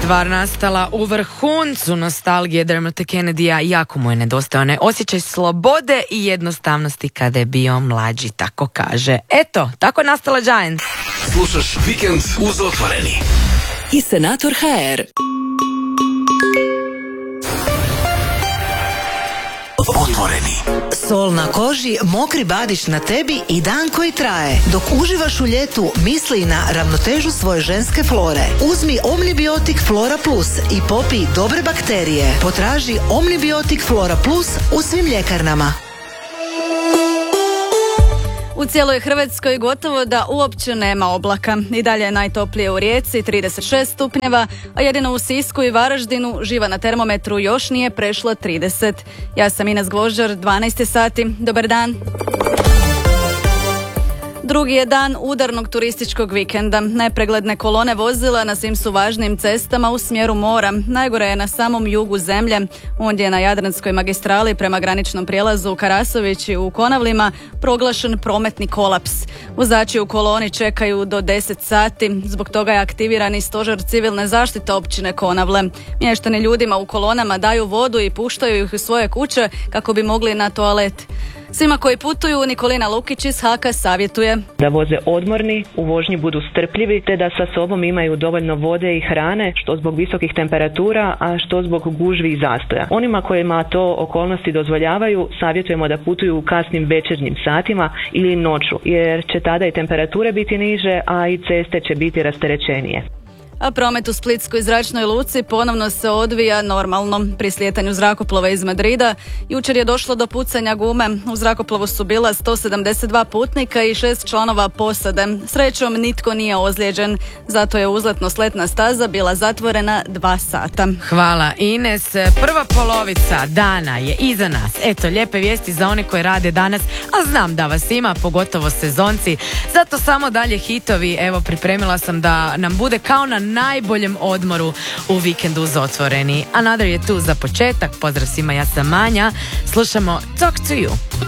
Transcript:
Stvar nastala u vrhuncu nostalgije Dermota Kennedya, jako mu je nedostao onaj osjećaj slobode i jednostavnosti kada je bio mlađi, tako kaže. Eto, tako je nastala Giants. Slušaš Vikend uz Otvoreni. I Senator HR. Otvoreni. Sol na koži, mokri badić na tebi i dan koji traje. Dok uživaš u ljetu, misli na ravnotežu svoje ženske flore. Uzmi Omnibiotik Flora Plus i popij dobre bakterije. Potraži Omnibiotik Flora Plus u svim ljekarnama. U cijeloj Hrvatskoj gotovo da uopće nema oblaka. I dalje je najtoplije u Rijeci, 36 stupnjeva, a jedino u Sisku i Varaždinu živa na termometru još nije prešla 30. Ja sam Ines Gvožđar, 12 sati. Dobar dan. Drugi je dan udarnog turističkog vikenda. Nepregledne kolone vozila na svim su važnim cestama u smjeru mora. Najgore je na samom jugu zemlje. Ondje je na Jadranskoj magistrali prema graničnom prijelazu u Karasovići u Konavlima proglašen prometni kolaps. Vozači u koloni čekaju do 10 sati. Zbog toga je aktivirani stožer civilne zaštite općine Konavle. Mještani ljudima u kolonama daju vodu i puštaju ih u svoje kuće kako bi mogli na toalet. Svima koji putuju, Nikolina Lukić iz HAK savjetuje da voze odmorni, u vožnji budu strpljivi, te da sa sobom imaju dovoljno vode i hrane, što zbog visokih temperatura, a što zbog gužvi i zastoja. Onima kojima to okolnosti dozvoljavaju, savjetujemo da putuju u kasnim večernjim satima ili noću, jer će tada i temperature biti niže, a i ceste će biti rasterećenije. A promet u Splitskoj zračnoj luci ponovno se odvija normalno. Pri slijetanju zrakoplova iz Madrida jučer je došlo do pucanja gume. U zrakoplovu su bila 172 putnika i 6 članova posade. Srećom nitko nije ozlijeđen, zato je uzletno-sletna staza bila zatvorena 2 sata. Hvala Ines. Prva polovica dana je iza nas. Eto, lijepe vijesti za one koji rade danas, a znam da vas ima, pogotovo sezonci. Zato samo dalje hitovi. Evo, pripremila sam da nam bude kao na najboljem odmoru u Vikendu uz Otvoreni. Another je tu za početak. Pozdrav svima, ja sam Manja. Slušamo Talk to You.